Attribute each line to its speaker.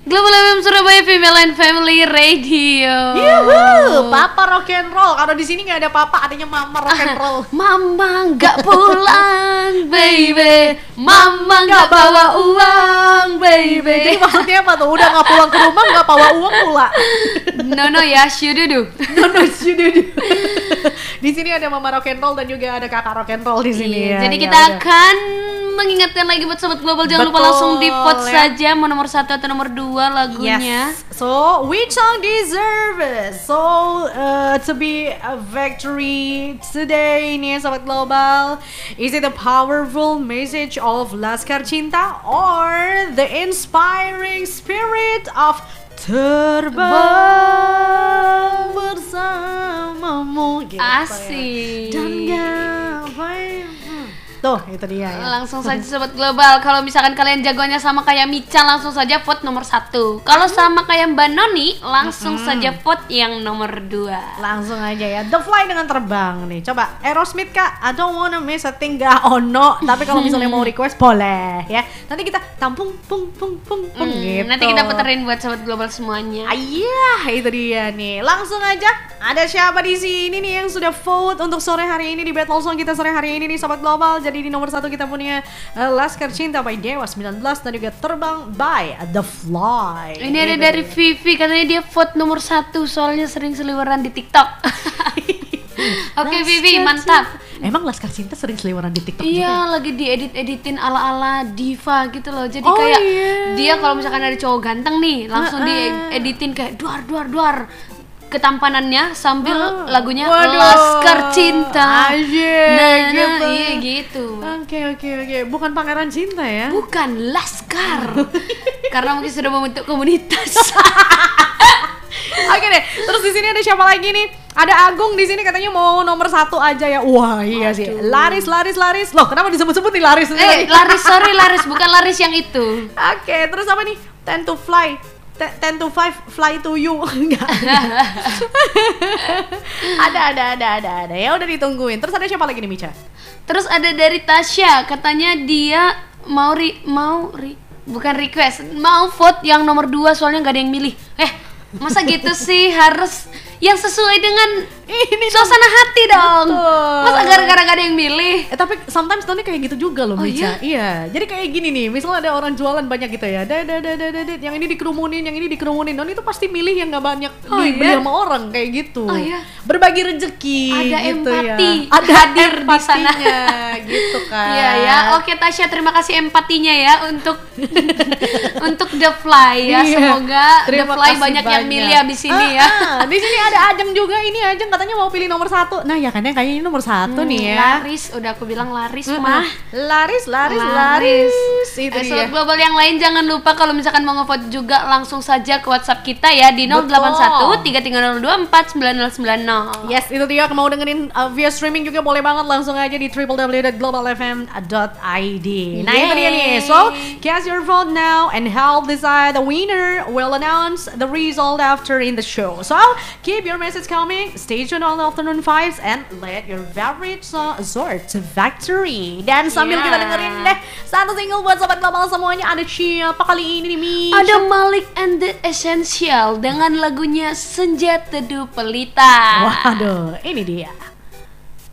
Speaker 1: Global FM Surabaya Female and Family Radio.
Speaker 2: Yuhu, Papa rock and roll. Kalau di sini nggak ada Papa, adanya Mama rock and roll.
Speaker 1: Mama nggak pulang, baby. Mama nggak bawa uang, baby.
Speaker 2: Jadi maksudnya apa tuh? Udah nggak pulang ke rumah, nggak bawa uang pula.
Speaker 1: No ya, syududu.
Speaker 2: No, syududu. Di sini ada Mama rock and roll dan juga ada Kakak rock and roll di sini.
Speaker 1: Iya,
Speaker 2: ya.
Speaker 1: jadi
Speaker 2: Ya
Speaker 1: kita
Speaker 2: udah.
Speaker 1: akan mengingatkan lagi buat Sobat Global, jangan lupa
Speaker 2: Betul,
Speaker 1: langsung di vote
Speaker 2: ya.
Speaker 1: saja mau nomor 1 atau nomor 2 lagunya.
Speaker 2: Yes. So, which song deserves to be a victory today nih Sobat Global? Is it the powerful message of Laskar Cinta or the inspiring spirit of terbang bersamamu? Gitu
Speaker 1: Asik.
Speaker 2: ya. Dan gapai. Tuh, itu dia ya.
Speaker 1: Langsung saja Sobat Global, kalau misalkan kalian jagoannya sama kayak Mica, langsung saja vote nomor 1. Kalau sama kayak Mbak Noni, langsung saja vote yang nomor 2.
Speaker 2: Langsung aja ya, The Fly dengan terbang nih. Coba Aerosmith Kak, I don't wanna miss a thing gak ono. Tapi kalau misalnya mau request boleh ya. Nanti kita tampung pung gitu.
Speaker 1: Nanti kita puterin buat Sobat Global semuanya.
Speaker 2: Ayah, itu dia nih. Langsung aja, ada siapa di sini nih yang sudah vote untuk sore hari ini di Battle Song kita sore hari ini nih Sobat Global. Jadi di nomor 1 kita punya Laskar Cinta by Dewa 19 dan juga Terbang by The Fly.
Speaker 1: Ini ada dari Vivi, katanya dia vote nomor 1 soalnya sering seliweran di TikTok. Oke Vivi, mantap.
Speaker 2: Emang Laskar Cinta sering seliweran di TikTok
Speaker 1: Iya,
Speaker 2: juga?
Speaker 1: lagi diedit-editin ala-ala diva gitu loh. Jadi
Speaker 2: Oh,
Speaker 1: kayak
Speaker 2: iya.
Speaker 1: dia kalau misalkan ada cowok ganteng nih, langsung dieditin kayak duar ketampanannya sambil lagunya
Speaker 2: Waduh.
Speaker 1: Laskar Cinta.
Speaker 2: Asyik, gitu.
Speaker 1: Iya gitu.
Speaker 2: Oke. Bukan Pangeran Cinta ya?
Speaker 1: Bukan Laskar. Karena mungkin sudah membentuk komunitas.
Speaker 2: Oke deh. Terus di sini ada siapa lagi nih? Ada Agung di sini katanya mau nomor 1 aja ya. Wah iya sih. Laris. Loh kenapa disebut-sebut nih Laris?
Speaker 1: Laris, bukan Laris yang itu.
Speaker 2: Oke. Terus apa nih? 10 to fly. 10 to 5 fly to you. Enggak. ada. Ya udah ditungguin. Terus ada siapa lagi nih Mica?
Speaker 1: Terus ada dari Tasya, katanya dia bukan request, mau vote yang nomor 2 soalnya nggak ada yang milih. Masa gitu sih, harus yang sesuai dengan
Speaker 2: Ini
Speaker 1: suasana hati dong.
Speaker 2: Betul.
Speaker 1: Masa gara-gara gak ada yang milih?
Speaker 2: tapi sometimes Tony kayak gitu juga loh
Speaker 1: Oh,
Speaker 2: Mica. Iya. Jadi kayak gini nih, misalnya ada orang jualan banyak gitu ya. Yang ini dikerumunin, Noni itu pasti milih yang nggak banyak dibeli
Speaker 1: iya?
Speaker 2: sama orang kayak gitu.
Speaker 1: Oh, iya?
Speaker 2: Berbagi rezeki.
Speaker 1: Ada
Speaker 2: gitu
Speaker 1: empati
Speaker 2: ya. Ada
Speaker 1: hadir di sana.
Speaker 2: empatinya, gitu kan.
Speaker 1: Iya ya. Oke Tasya, terima kasih empatinya ya untuk untuk The Fly ya.
Speaker 2: Iya.
Speaker 1: Semoga The
Speaker 2: Terima
Speaker 1: Fly
Speaker 2: kasih
Speaker 1: banyak yang milih abis ini ya.
Speaker 2: Di sini ada Ajeng juga. Ini Ajeng katanya mau pilih nomor 1. Nah ya kan kayaknya ini nomor 1 nih ya.
Speaker 1: Laris, udah aku bilang Laris mah.
Speaker 2: Laris. Itu dia.
Speaker 1: Sobat Global yang lain jangan lupa kalau misalkan mau ngevote juga langsung saja ke WhatsApp kita ya di 081 3302 49090.
Speaker 2: Yes, itu dia. Mau dengerin via streaming juga boleh banget, langsung aja di www.globalfm.id. Nah itu dia nih. So, cast your vote now and help decide the winner. We'll announce the result after in the show. So, keep your message coming. Stay tuned on the afternoon vibes and let your favorite song soar to victory. Dan sambil kita dengerin deh satu single buat Sobat Global semuanya. Ada siapa kali ini nih Mi?
Speaker 1: Ada Malik and the Essential dengan lagunya Senja Teduh Pelita.
Speaker 2: Waduh, ini dia.